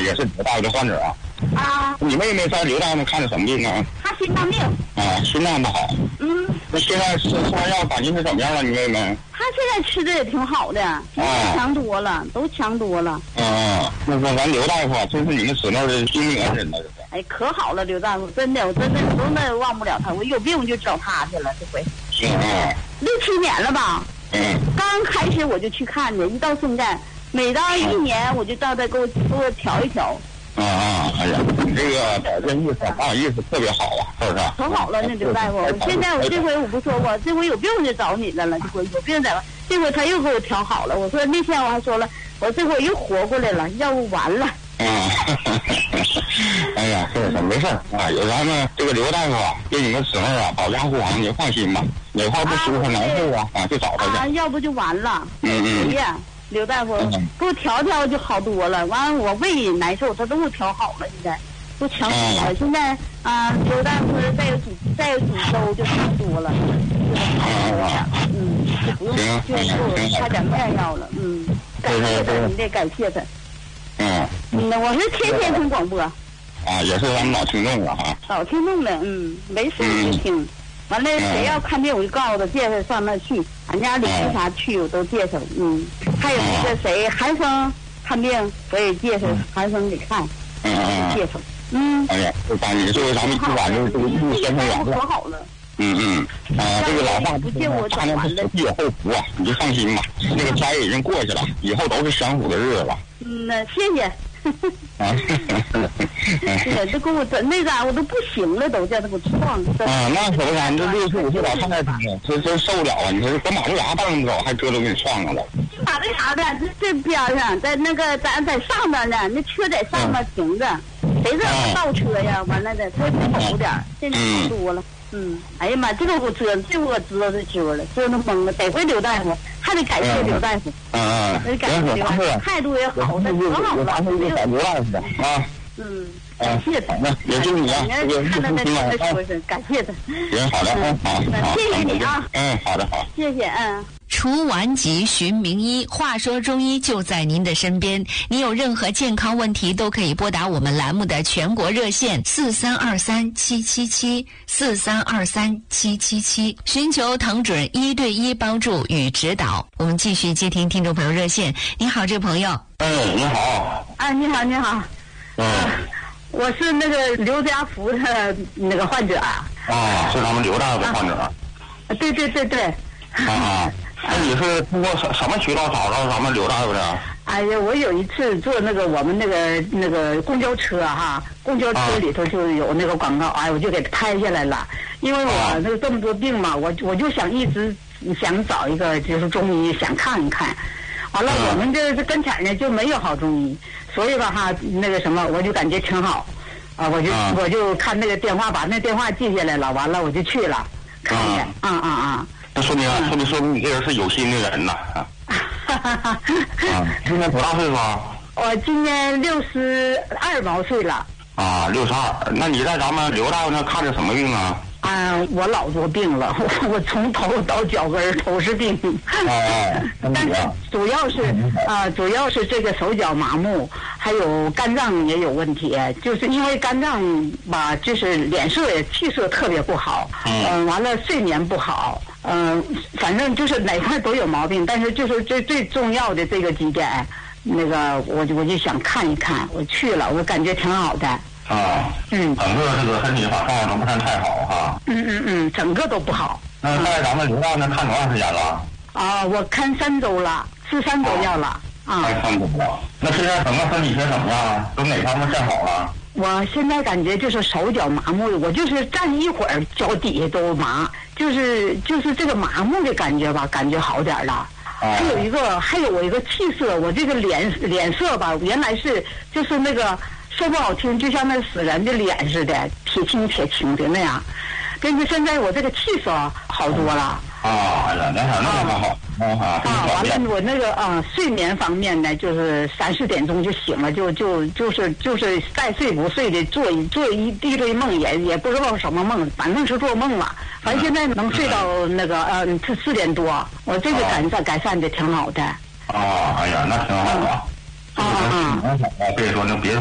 也是刘大夫的患者啊。 啊。 你妹妹在刘大夫看的什么病啊？ 她心脏病。 啊，心脏不好。那现在吃完药感觉是怎么样了？你妹妹？ 她现在吃的也挺好的，强多了，都强多了。 那咱刘大夫啊，真是你们姊妹的心灵恩人呢，这是。 哎，可好了，刘大夫，真的，我真的忘不了他。我有病我就找他去了，这回。6、7年了吧？刚开始我就去看的，一到现在，每到1年我就到这给我调一调。 哎呀，你这个保健意识特别好啊，是不是？ 可好了，那刘大夫，现在我这回我不说过，这回有病就找你来了，这回有病在了，这回他又给我调好了。我说那天我还说了，我这回又活过来了，要不完了。 哎呀，是没事啊，有咱们这个刘大夫啊，给你们姊妹啊保驾护航，你放心吧，哪块不舒服难受啊，就找他去。 要不就完了。哎呀，刘大夫给我调就好多了，完了我胃难受，他都给我调好了，现在都强多了。现在刘大夫再有几周就差不多了，就不用就差点面药了。感谢他，你得感谢他。我是天天听广播。 也是咱们老听众了哈。 老听众了，没事就听。完了，谁要看病我就告诉他介绍上那去，俺家邻居啥去我都介绍。还有那个谁韩生看病我也介绍，韩生得看，介绍。 哎呀，就把你作为咱们今晚就是这个医先生员可好了。 这个老话不见我他那是有后福啊，你就放心吧，那个灾已经过去了，以后都是享福的日子了。 谢谢。这给我整那啥，我都不行了，都叫他给我撞。 那可不然，这65岁老太太真受不了啊！你说搁马路牙蹦不走，还车都给你撞上了。 马路牙的这边上，在那个咱在上边呢，那车在上面停着，谁知道倒车呀？完了的，车走点，现在好多了。哎呀妈，这个我知道这折了，折腾懵了。得亏刘大夫，还得感谢刘大夫。得感谢刘大夫，态度也好，那可好了。 刘大夫啊。 感谢他。 也祝你啊， 看到他说声感谢他。 好的，好， 谢谢你啊。 好的，好。 谢谢， 除顽疾寻名医，话说中医就在您的身边。你有任何健康问题都可以拨打我们栏目的全国热线4323777743237777，寻求唐主任1对1帮助与指导。我们继续接听听众朋友热线。你好，这位朋友。 你好。 你好。我是那个刘家福的那个患者。 是咱们刘大夫的患者。 对。 那你是通过什么渠道找到咱们刘大夫的？ 哎呀，我有一次坐那个我们那个公交车公交车里头就有那个广告，我就给拍下来了。因为我那个这么多病嘛，我就一直想找一个就是中医，想看一看。完了，我们这跟前呢就没有好中医，所以吧那个什么，我就感觉挺好。我就看那个电话，把那电话记下来了。完了我就去了看见。 那说明你这人是有心的人呐。今年多大岁数啊？ 我今年62毛岁了。 62。那你在咱们刘大夫那看着什么病啊？ 我老多病了，我从头到脚跟都是病。但是主要是这个手脚麻木，还有肝脏也有问题，就是因为肝脏吧，就是脸色也气色特别不好，完了睡眠不好，反正就是哪块都有毛病，但是就是最重要的这个几点，那个我就想看一看，我去了，我感觉挺好的。 整个这个身体状况都不算太好哈。 整个都不好。 那在咱们刘大夫那看多长时间了？ 我看3周了，吃3周药了。 看3周了。那现在整个身体是怎么样？都哪方面变好了？ 我现在感觉就是手脚麻木，我就是站一会儿脚底下都麻，就是这个麻木的感觉吧，感觉好点了。还有我一个气色，我这个脸色吧，原来是就是那个。说不好听，就像那死人的脸似的，铁青的那样。但是现在我这个气色好多了。 哎呀，那很好。 完了，我那个睡眠方面呢，就是3、4点钟就醒了，就是再睡不睡的做一堆梦，也不知道什么梦，反正是做梦了。反正现在能睡到那个4点多，我这个改善的挺好的。 哎呀，那挺好啊。可以说那别